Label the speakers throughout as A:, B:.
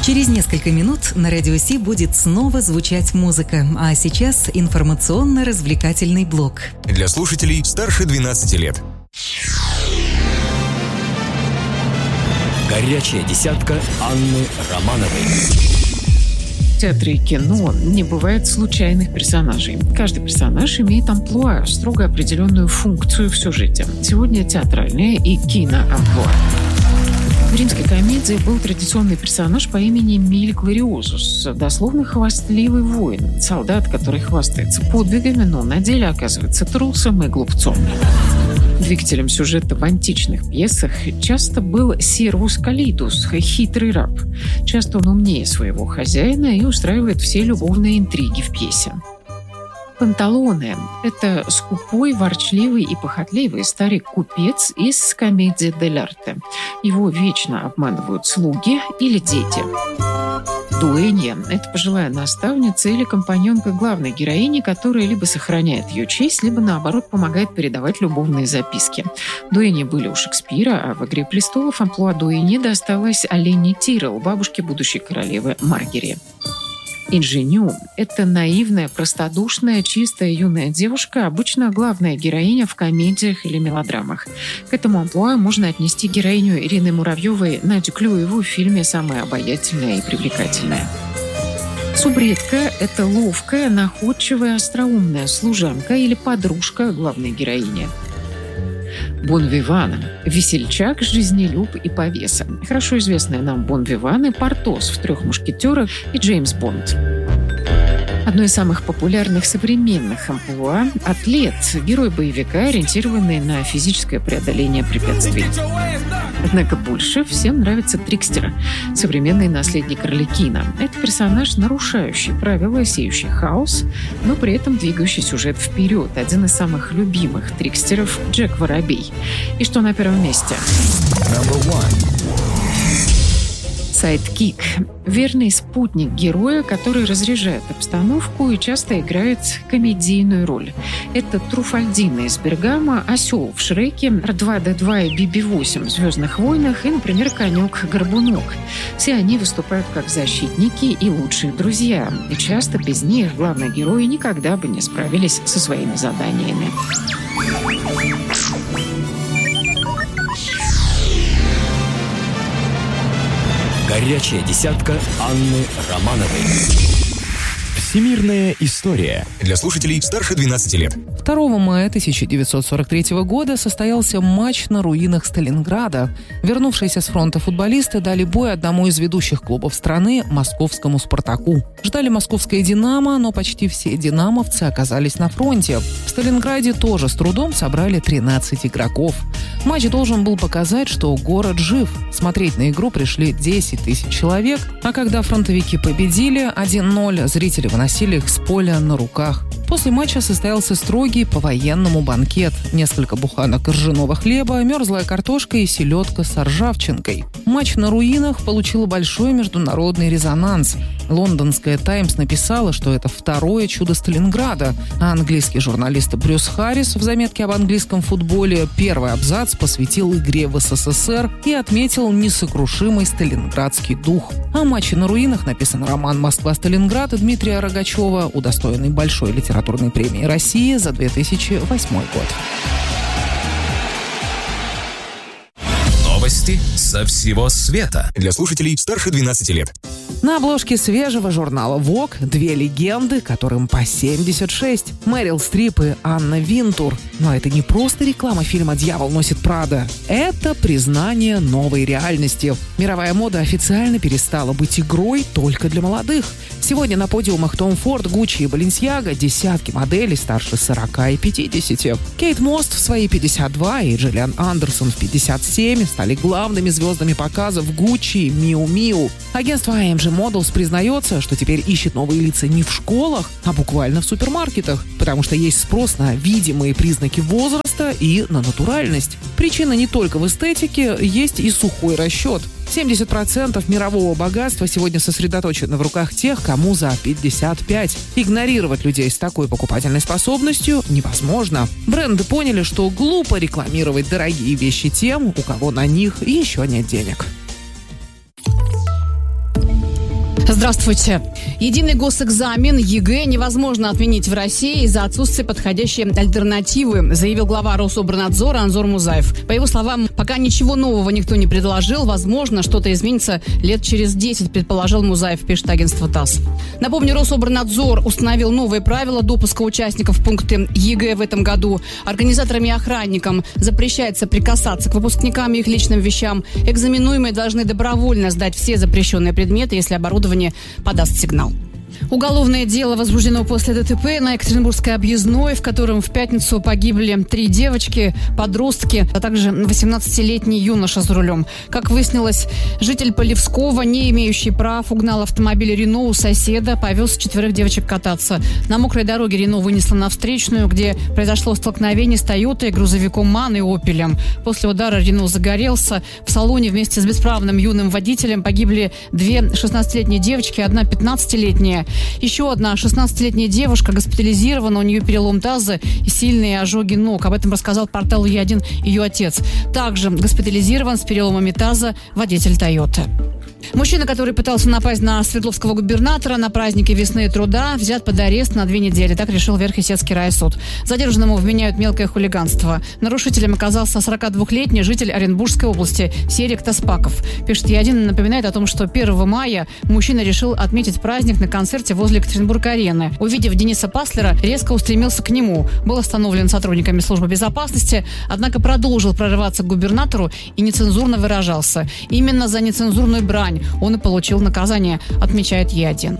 A: Через несколько минут на Радио Си будет снова звучать музыка, а сейчас информационно-развлекательный блок.
B: Для слушателей старше 12 лет.
C: Горячая десятка Анны Романовой.
D: В театре и кино не бывает случайных персонажей. Каждый персонаж имеет амплуа, строго определенную функцию в сюжете. Сегодня театральное и киноамплуа. В римской комедии был традиционный персонаж по имени Эмиль Глориозус, дословно хвастливый воин, солдат, который хвастается подвигами, но на деле оказывается трусом и глупцом. Двигателем сюжета в античных пьесах часто был Сервус Калидус, хитрый раб. Часто он умнее своего хозяина и устраивает все любовные интриги в пьесе. Панталоне – это скупой, ворчливый и похотливый старик-купец из комедии дель арте. Его вечно обманывают слуги или дети. Дуэнья – это пожилая наставница или компаньонка главной героини, которая либо сохраняет ее честь, либо, наоборот, помогает передавать любовные записки. Дуэньи были у Шекспира, а в «Игре престолов» амплуа дуэньи досталось Олене Тиррелл, бабушке будущей королевы Маргери. Инженю – это наивная, простодушная, чистая юная девушка, обычно главная героиня в комедиях или мелодрамах. К этому амплуа можно отнести героиню Ирины Муравьевой Надю Клюеву в фильме «Самая обаятельная и привлекательная». Субредка – это ловкая, находчивая, остроумная служанка или подружка главной героини. Бон-виван – весельчак, жизнелюб и повеса. Хорошо известные нам Бон-виваны – Портос в «Трех мушкетерах» и Джеймс Бонд. Одно из самых популярных современных амплуа – атлет, герой боевика, ориентированный на физическое преодоление препятствий. Однако больше всем нравится трикстер, современный наследник Арлекина. Это персонаж, нарушающий правила, сеющий хаос, но при этом двигающий сюжет вперед. Один из самых любимых трикстеров – Джек Воробей. И что на первом месте? Сайдкик – верный спутник героя, который разряжает обстановку и часто играет комедийную роль. Это Труфальдино из Бергама, Осел в Шреке, R2-D2 и BB-8 в «Звездных войнах» и, например, Конек-Горбунок. Все они выступают как защитники и лучшие друзья. И часто без них главные герои никогда бы не справились со своими заданиями.
C: Горячая десятка Анны Романовой. Всемирная история.
B: Для слушателей старше 12 лет.
E: 2 мая 1943 года состоялся матч на руинах Сталинграда. Вернувшиеся с фронта футболисты дали бой одному из ведущих клубов страны – московскому «Спартаку». Ждали московское «Динамо», но почти все динамовцы оказались на фронте. В Сталинграде тоже с трудом собрали 13 игроков. Матч должен был показать, что город жив. Смотреть на игру пришли 10 тысяч человек, а когда фронтовики победили 1-0, зрители выносили их с поля на руках. После матча состоялся строгий по-военному банкет. Несколько буханок ржаного хлеба, мерзлая картошка и селедка с ржавчинкой. Матч на руинах получил большой международный резонанс. Лондонская «Таймс» написала, что это второе чудо Сталинграда, а английский журналист Брюс Харрис в заметке об английском футболе первый абзац посвятил игре в СССР и отметил несокрушимый сталинградский дух. О матче на руинах написан роман «Москва-Сталинград» Дмитрия Рогачева, удостоенный большой литературной премии России за 2008 год.
B: Новости со всего света. Для слушателей старше 12 лет.
E: На обложке свежего журнала Vogue две легенды, которым по 76. Мэрил Стрип и Анна Винтур. Но это не просто реклама фильма «Дьявол носит Прада». Это признание новой реальности. Мировая мода официально перестала быть игрой только для молодых. Сегодня на подиумах Том Форд, Гуччи и Баленсиаго десятки моделей старше 40 и 50. Кейт Мост в свои 52 и Джиллиан Андерсон в 57 стали главными звездами показов Гуччи и Miu Miu. Агентство IMG Models признается, что теперь ищет новые лица не в школах, а буквально в супермаркетах, потому что есть спрос на видимые признаки возраста и на натуральность. Причина не только в эстетике, есть и сухой расчет. 70% мирового богатства сегодня сосредоточено в руках тех, кому за 55. Игнорировать людей с такой покупательной способностью невозможно. Бренды поняли, что глупо рекламировать дорогие вещи тем, у кого на них еще нет денег.
F: Здравствуйте. Единый госэкзамен ЕГЭ невозможно отменить в России из-за отсутствия подходящей альтернативы, заявил глава Рособорнадзора Анзор Музаев. По его словам, пока ничего нового никто не предложил, возможно, что-то изменится лет через 10, предположил Музаев, пишет агентство ТАСС. Напомню, Рособорнадзор установил новые правила допуска участников в пункты ЕГЭ в этом году. Организаторам и охранникам запрещается прикасаться к выпускникам и их личным вещам. Экзаменуемые должны добровольно сдать все запрещенные предметы, если оборудование подаст сигнал. Уголовное дело возбуждено после ДТП на Екатеринбургской объездной, в котором в пятницу погибли 3 девочки, подростки, а также 18-летний юноша за рулем. Как выяснилось, житель Полевского, не имеющий прав, угнал автомобиль Рено у соседа, повез 4 девочек кататься. На мокрой дороге Рено вынесло на встречную, где произошло столкновение с Тойотой, грузовиком МАН и Опелем. После удара Рено загорелся. В салоне вместе с бесправным юным водителем погибли 2 16-летние девочки, 1 15-летняя. Еще одна 16-летняя девушка госпитализирована, у нее перелом таза и сильные ожоги ног. Об этом рассказал портал Е1 ее отец. Также госпитализирован с переломами таза водитель Тойоты. Мужчина, который пытался напасть на Свердловского губернатора на празднике весны и труда, взят под арест на 2 недели. Так решил Верхесецкий райсуд. Задержанному вменяют мелкое хулиганство. Нарушителем оказался 42-летний житель Оренбургской области Серик Таспаков. Пишет Е1, напоминает о том, что 1 мая мужчина решил отметить праздник на концерте возле Екатеринбург-арены. Увидев Дениса Паслера, резко устремился к нему. Был остановлен сотрудниками службы безопасности, однако продолжил прорываться к губернатору и нецензурно выражался. Именно за нецензурную брань он и получил наказание, отмечает Е1.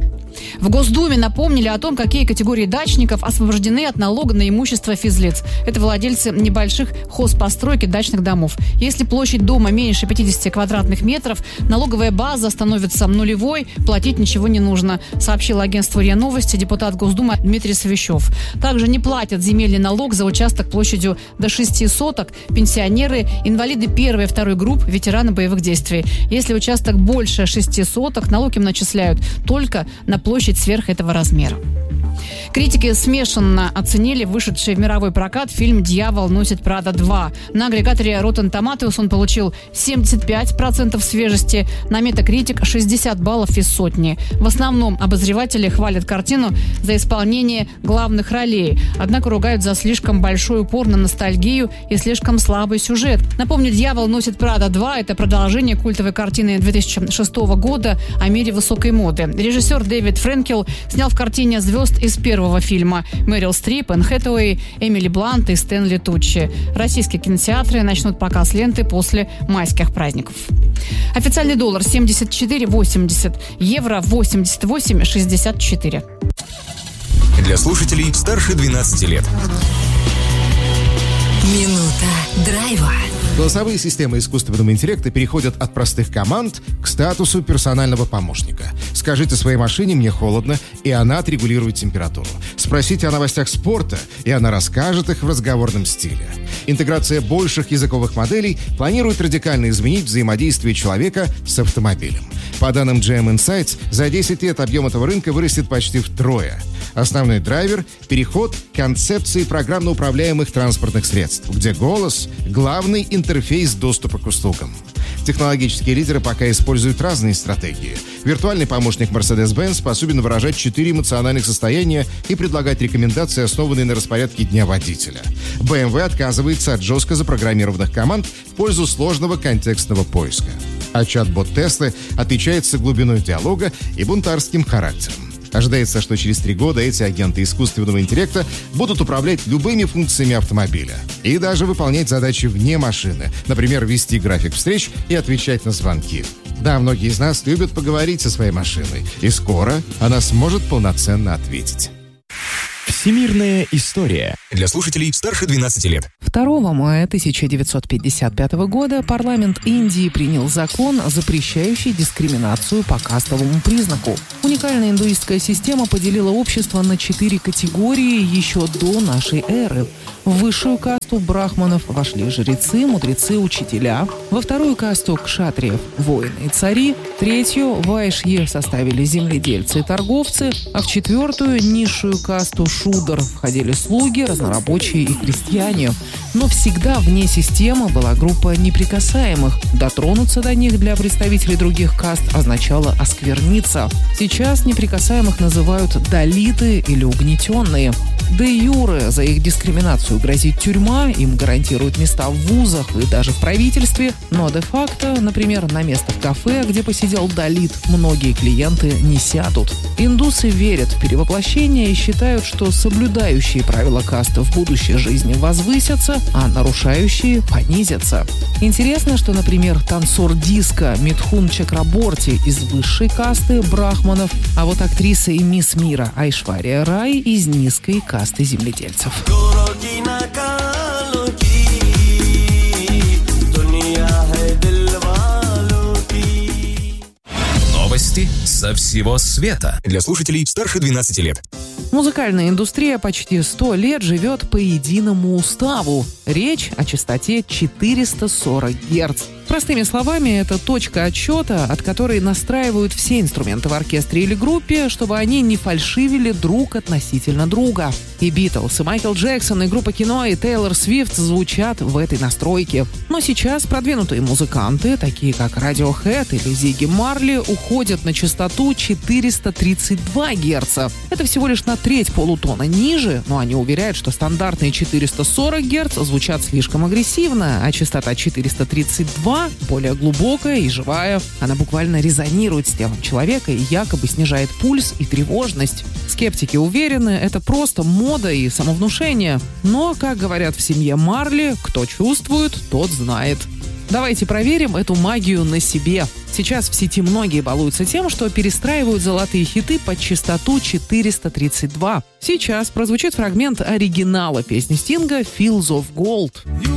F: В Госдуме напомнили о том, какие категории дачников освобождены от налога на имущество физлиц. Это владельцы небольших хозпостройки дачных домов. Если площадь дома меньше 50 квадратных метров, налоговая база становится нулевой, платить ничего не нужно, сообщил агентству РИА Новости депутат Госдумы Дмитрий Савищев. Также не платят земельный налог за участок площадью до 6 соток пенсионеры, инвалиды 1 и 2 групп, ветераны боевых действий. Если участок больше 6 соток, налог им начисляют только на площадь сверх этого размера. Критики смешанно оценили вышедший в мировой прокат фильм «Дьявол носит Прада 2». На агрегаторе Rotten Tomatoes он получил 75% свежести, на Metacritic 60 баллов из 100. В основном обозреватели хвалят картину за исполнение главных ролей, однако ругают за слишком большой упор на ностальгию и слишком слабый сюжет. Напомню, «Дьявол носит Прада 2» — это продолжение культовой картины 2006 года о мире высокой моды. Режиссер Дэвид Френкел снял в картине звезд из первого фильма: Мэрил Стрип, Энн Хэтэуэй, Эмили Блант и Стэнли Туччи. Российские кинотеатры начнут показ ленты после майских праздников. Официальный доллар 74,80, евро 88,64.
B: Для слушателей старше 12 лет.
A: Минута драйва.
G: Голосовые системы искусственного интеллекта переходят от простых команд к статусу персонального помощника. Скажите своей машине «мне холодно», и она отрегулирует температуру. Спросите о новостях спорта, и она расскажет их в разговорном стиле. Интеграция больших языковых моделей планирует радикально изменить взаимодействие человека с автомобилем. По данным GM Insights, за 10 лет объем этого рынка вырастет почти втрое. Основной драйвер – переход к концепции программно управляемых транспортных средств, где голос – главный интерфейс доступа к услугам. Технологические лидеры пока используют разные стратегии. Виртуальный помощник Mercedes-Benz способен выражать 4 эмоциональных состояния и предлагать рекомендации, основанные на распорядке дня водителя. BMW отказывается от жестко запрограммированных команд в пользу сложного контекстного поиска. А чат-бот Tesla отличается глубиной диалога и бунтарским характером. Ожидается, что через 3 года эти агенты искусственного интеллекта будут управлять любыми функциями автомобиля и даже выполнять задачи вне машины, например, вести график встреч и отвечать на звонки. Да, многие из нас любят поговорить со своей машиной, и скоро она сможет полноценно ответить.
C: Всемирная история.
B: Для слушателей старше 12 лет.
E: 2 мая 1955 года парламент Индии принял закон, запрещающий дискриминацию по кастовому признаку. Уникальная индуистская система поделила общество на 4 категории еще до нашей эры. В высшую касту брахманов вошли жрецы, мудрецы, учителя. Во вторую касту кшатриев – воины и цари. Третью – вайшье составили земледельцы и торговцы. А в четвертую, низшую касту – Тюдор. Входили слуги, разнорабочие и крестьяне. Но всегда вне системы была группа неприкасаемых. Дотронуться до них для представителей других каст означало оскверниться. Сейчас неприкасаемых называют далиты или угнетенные. Де юре за их дискриминацию грозит тюрьма, им гарантируют места в вузах и даже в правительстве, но де-факто, например, на место в кафе, где посидел далит, многие клиенты не сядут. Индусы верят в перевоплощение и считают, что соблюдающие правила касты в будущей жизни возвысятся, а нарушающие понизятся. Интересно, что, например, танцор диско Митхун Чакраборти из высшей касты брахманов, а вот актриса и мисс мира Айшвария Рай из низкой касты земледельцев.
B: Новости со всего света для слушателей старше 12 лет.
E: Музыкальная индустрия почти 100 лет живет по единому уставу. Речь о частоте 440 Гц. Простыми словами, это точка отсчета, от которой настраивают все инструменты в оркестре или группе, чтобы они не фальшивили друг относительно друга. И Битлз, и Майкл Джексон, и группа Кино, и Тейлор Свифт звучат в этой настройке. Но сейчас продвинутые музыканты, такие как Radiohead или Зигги Марли, уходят на частоту 432 Гц. Это всего лишь на треть полутона ниже, но они уверяют, что стандартные 440 Гц звучат слишком агрессивно, а частота 432 более глубокая и живая. Она буквально резонирует с телом человека и якобы снижает пульс и тревожность. Скептики уверены, это просто мода и самовнушение. Но, как говорят в семье Марли, кто чувствует, тот знает. Давайте проверим эту магию на себе. Сейчас в сети многие балуются тем, что перестраивают золотые хиты под частоту 432. Сейчас прозвучит фрагмент оригинала песни Стинга «Fields of Gold».